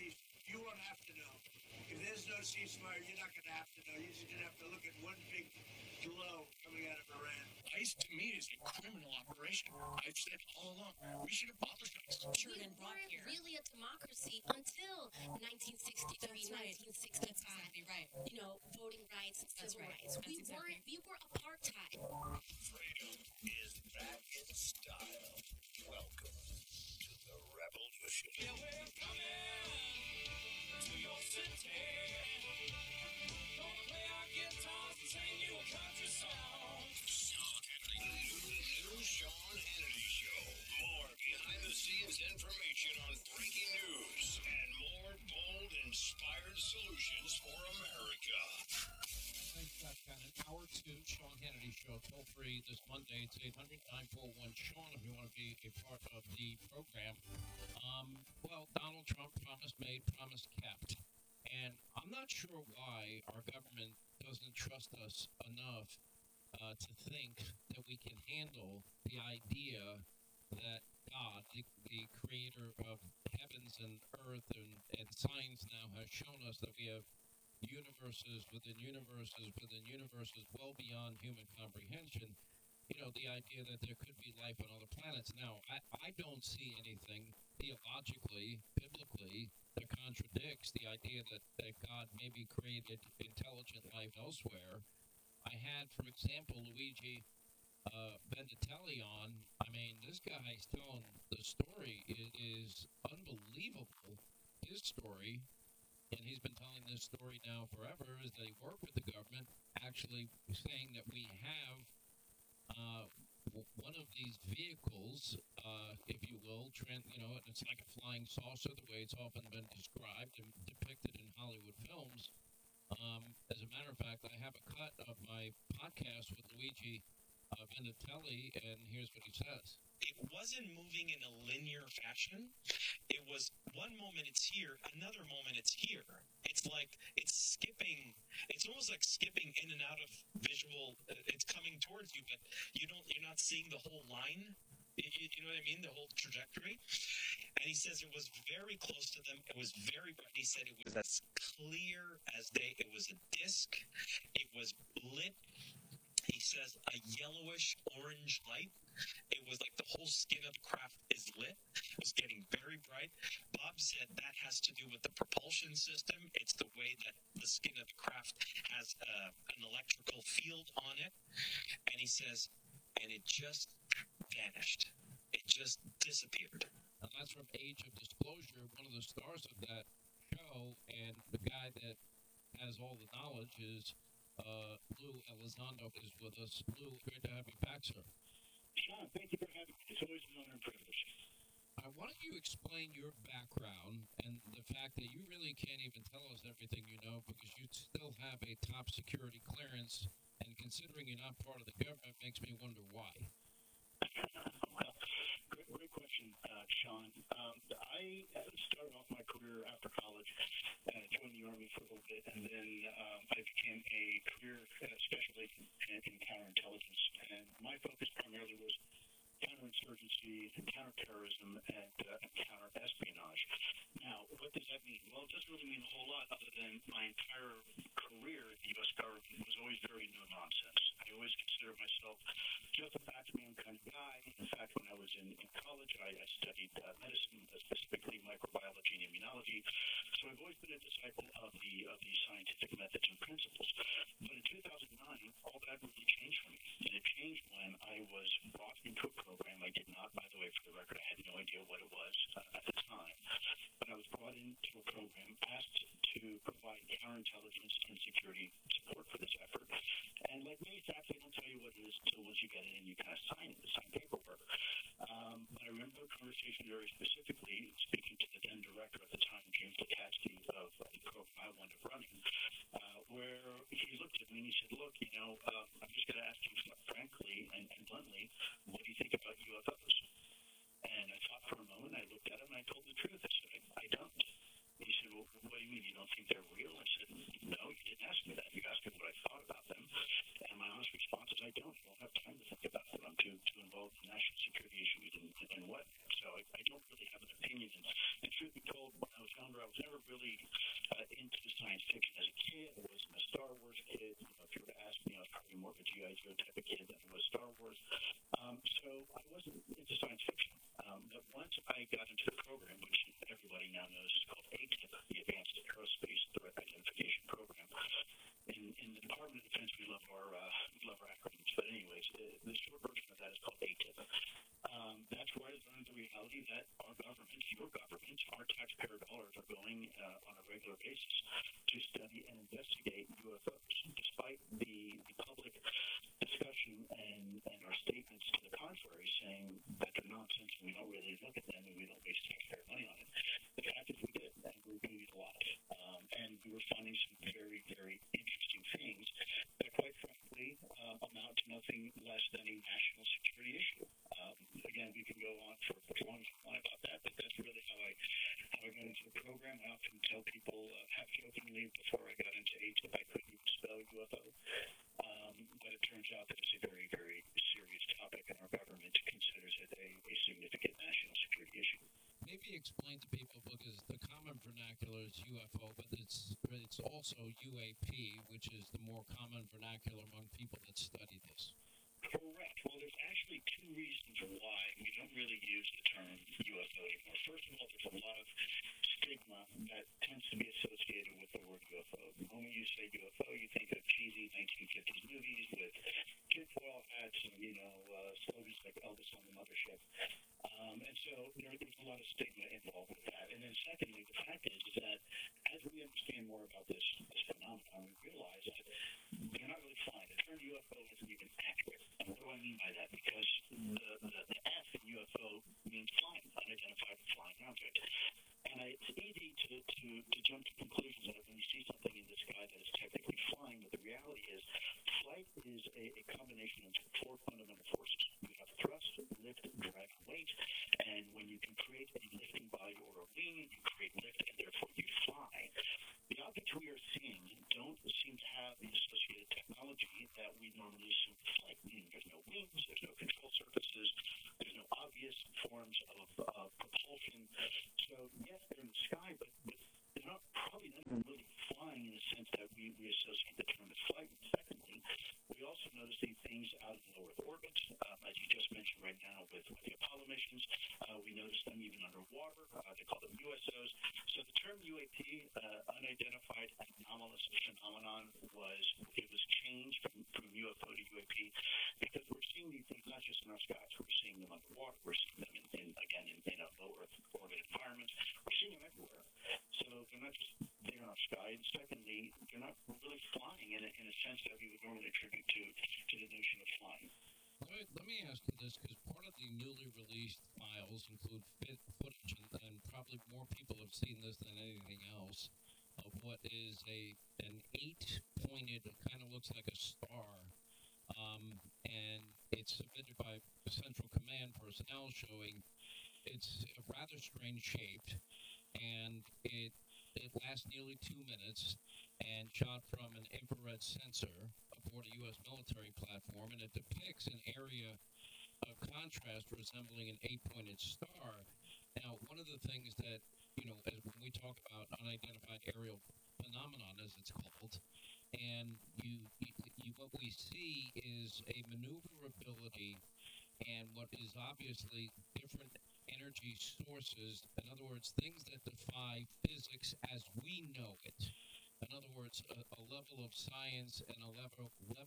You won't have to know. If there's no ceasefire, you're not going to have to know. You're just going to have to look at one big glow coming out of Iran. ICE, to me, is a criminal operation. I've said all along, we should abolish ICE. We weren't really a democracy until 1963, That's right. 1965. That's exactly right. You know, voting rights and civil rights. That's exactly. We were apartheid. Freedom is back in style. Welcome to the revolution. Yeah, we're coming to your city. Gonna play our guitars and sing you a country song. Sean Hannity. New Sean Hannity Show. More behind-the-scenes information on breaking news and more bold, inspired solutions for America. Thanks, back on an hour two, Sean Hannity Show, toll free this Monday. It's 800-941-SEAN if you want to be a part of the program. Well, Donald Trump, promise made, promise kept. And I'm not sure why our government doesn't trust us enough to think that we can handle the idea that God, the creator of heavens and earth and science now has shown us that we have universes within universes within universes well beyond human comprehension. You know, the idea that there could be life on other planets. Now, I don't see anything theologically, biblically, that contradicts the idea that God maybe created intelligent life elsewhere. I had, for example, Luigi Venditelli on. I mean, this guy's telling the story. It is unbelievable, his story. And he's been telling this story now forever, is that he worked with the government, actually saying that we have one of these vehicles, if you will, it's like a flying saucer, the way it's often been described and depicted in Hollywood films. As a matter of fact, I have a cut of my podcast with Luigi Venditelli, and here's what he says. It wasn't moving in a linear fashion. It was one moment it's here, another moment it's here. It's like it's skipping. It's almost like skipping in and out of visual. It's coming towards you, but you're not seeing the whole line. You know what I mean? The whole trajectory. And he says it was very close to them. It was very bright. He said it was as clear as day. It was a disc. It was lit. He says a yellowish orange light. It was like the whole skin of the craft is lit. It was getting very bright. Bob said that has to do with the propulsion system. It's the way that the skin of the craft has an electrical field on it. And he says, and it just vanished. It just disappeared. And that's from Age of Disclosure, one of the stars of that show, and the guy that has all the knowledge is Lou Elizondo is with us. Lou, great to have you back, sir. Sean, thank you for having me. It's always an honor and privilege. Why don't you explain your background and the fact that you really can't even tell us everything you know because you still have a top security clearance, and considering you're not part of the government makes me wonder why. Well, great question, Sean. I started off my career after college, joined the Army for a little bit, and then I became a career special agent in counterintelligence. And my focus primarily was counterinsurgency, counterterrorism, and counterespionage. Now, what does that mean? Well, it doesn't really mean a whole lot other than my entire career in the U.S. government was always very no-nonsense. I always considered myself just a facts man kind of guy. In fact, when I was in college, I studied medicine, specifically microbiology and immunology. So I've always been a disciple of the scientific methods and principles. But in 2009, all that really changed for me. And it changed when I was brought into a program. I did not, by the way, for the record, I had no idea what it was at the time. But I was brought into a program asked to provide counterintelligence and security support for this effort. And like many facts, they don't tell you what it is until once you get it and you kind of sign paperwork. But I remember a conversation very specifically, speaking to the then director at the time, James Lukatsky, of the program I wound up running, where he looked at me and he said, look, I'm just going to ask you frankly and bluntly, what do you think about UFOs? And I thought for a moment, I looked at him and I told the truth. I said, I don't. And he said, well, what do you mean? You don't think they're real? I said, no, you didn't ask me that. You asked me what I thought about them. And my honest response is, I don't. I don't have time to think about them. I'm too involved in national security issues and what. So I don't really have an opinion opinion. And truth be told, when I was younger, I was never really into science fiction as a kid. I wasn't a Star Wars kid. You know, if you were to ask me, I was probably more of a G.I. Joe type of kid than I was Star Wars. So I wasn't into science fiction. But once I got into the program, which everybody now knows is called ATIP, the Advanced Aerospace Threat Identification Program, in the Department of Defense, we love our acronyms. But anyways, the short version of that is called ATIP. That's where I learned the reality that our government, your government, our taxpayer dollars are going on a regular basis to study and investigate UFOs, despite the public discussion and our statements to the contrary, saying that they're nonsense and we don't really look at them and we don't waste taxpayer money on it. The fact is we did, and we're doing it a lot. And we were finding some very, very interesting things that, quite frankly, amount to nothing less than a national security issue. Again, we can go on for as long as you want about that, but that's really how I got into the program. I often tell people, half jokingly, before I got into ATIP, I couldn't even spell UFO. But it turns out that it's a very, very serious topic, and our government considers it a significant national security issue. Maybe explain to people, because the common vernacular is UFO, but it's also UAP, which is the more common vernacular among people that study this. Correct. Well, there's actually two reasons why we don't really use the term UFO anymore. First of all, there's a lot of stigma that tends to be associated with the word UFO. The moment you say UFO, you think of cheesy 1950s movies with tinfoil hats and, slogans like Elvis on the Mothership. And so there's a lot of stigma involved with that. And then secondly, the fact is that as we understand more about this phenomenon, we realize that they're not really flying. The term UFO isn't even accurate. And what do I mean by that? Because the F in UFO means flying, unidentified flying object. And it's easy to jump to conclusions that when you see something in the sky that is technically flying, but the reality is flight is a combination of four fundamental forces. You have thrust, lift, drag, and weight. And when you can create a lifting body or a wing, you create lift, and therefore you fly. The objects we are seeing don't seem to have the associated technology that we normally assume for flight. Meaning there's no wings, there's no control surfaces, there's no obvious forms of propulsion. So yes, they're in the sky, but they're probably not even really flying in the sense that we associate the term as flight. And secondly, we also notice these things out in low Earth orbit, as you just mentioned right now with the Apollo missions. We notice them even underwater. They call them USOs. So the term UAP, unidentified anomalous phenomenon, was changed from UFO to UAP because we're seeing these things not just in our skies. We're seeing them underwater. We're seeing them in a low Earth orbit environment. We're seeing them everywhere. So they're not just there in our sky. And secondly, they're not really flying in a sense that we would normally attribute to the notion of flying. Let me ask you this, because part of the newly released files include footage, and probably more people have seen this than anything else, of what is an 8-pointed, kind of looks like a star, and it's submitted by Central Command personnel showing it's rather strange shaped, and it lasts nearly 2 minutes and shot from an infrared sensor aboard a U.S. military platform, and it depicts an area of contrast resembling an 8-pointed star. Now, one of the things that, as when we talk about unidentified aerial phenomenon, as it's called, and what we see is a maneuverability and what is obviously different energy sources. In other words, things that defy physics as we know it. In other words, a level of science and a level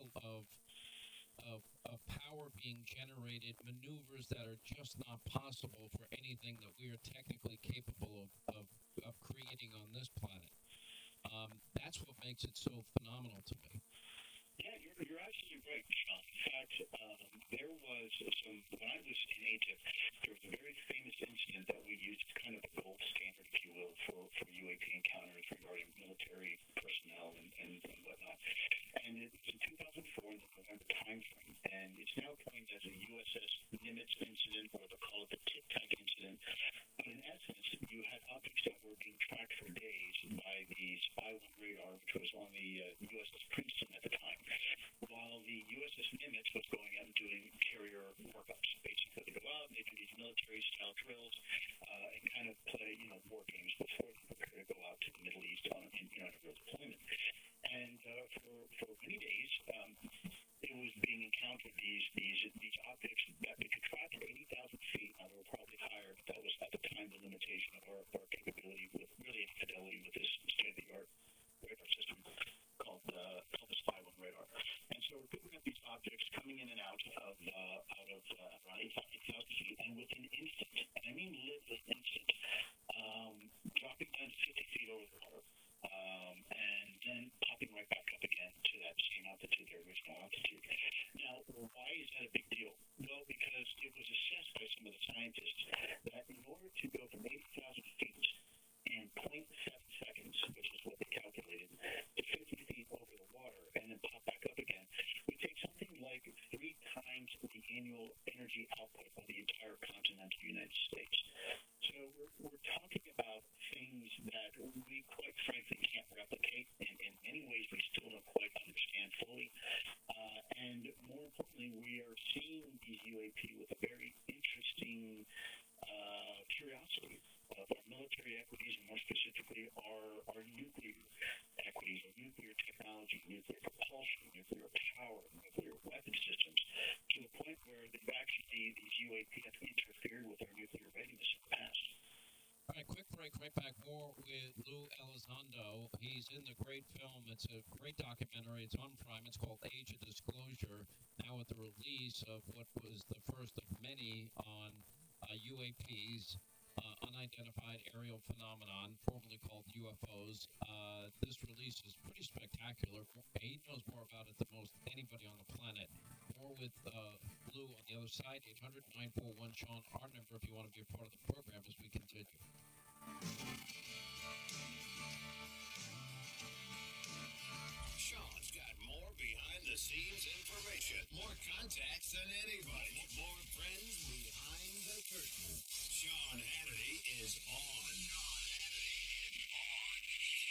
of power being generated, maneuvers that are just not possible for anything that we are technically capable of creating on this planet. That's what makes it so phenomenal to me. Yeah, you're absolutely right, Sean. In fact, there was when I was in ATIP, there was a very famous incident that we used as kind of a gold standard, if you will, for UAP encounters regarding military personnel and whatnot. And it was in 2004 in the November timeframe, and it's now coined as a USS Nimitz incident, or they call it the Tic Tac incident. But in essence, you had objects that were being tracked for days by the Spy-1 radar, which was on the USS Princeton at the time, while the USS Nimitz was going out and doing carrier workups. Basically, they go out and they do these military-style drills and kind of war games before they prepare to go out to the Middle East on a real deployment. And for many days, it was being encountered these objects that they could track at 80,000 feet. Now they were probably higher, but that was at the time the limitation of our capability with really fidelity with this state-of-the-art radar system called the Spy-1 radar. And so we're picking up these objects coming in and out of around 8,000 feet, and within instant, and I mean literally instant, dropping down to 50 feet over the water, and then popping right back up again to that same altitude, their original altitude. Now, why is that a big deal? Well, because it was assessed by some of the scientists that in order to go from 80,000 feet in 0.7 seconds, which is what they calculated, to 50 feet over the water and then pop back up again, would take something like 3 times the annual energy output of the entire continental United States. So we're talking about things that we quite frankly can't replicate, and in many ways we still don't quite understand fully. And more importantly, we are seeing these UAP with a very interesting curiosity of our military equities, and more specifically our nuclear equities, our nuclear technology, nuclear propulsion, nuclear power, nuclear weapon systems, to the point where these UAP have interfered with our nuclear readiness in the past. All right, quick break, right back. More with Lou Elizondo. He's in the great film. It's a great documentary. It's on Prime. It's called Age of Disclosure. Now with the release of what was the first of many on UAPs, unidentified aerial phenomenon, formerly called UFOs. This release is pretty spectacular. He knows more about it than most anybody on the planet. More with Lou on the other side, 800-941-SEAN, our number if you want to be a part of the program as we continue. Sean's got more behind-the-scenes information, more contacts than anybody, more friends behind the curtain. Sean Hannity is on. Sean Hannity is on.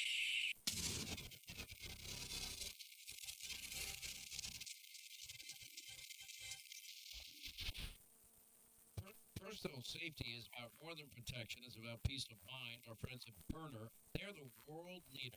Personal safety is about more than protection. It's about peace of mind. Our friends at Purner, they're the world leader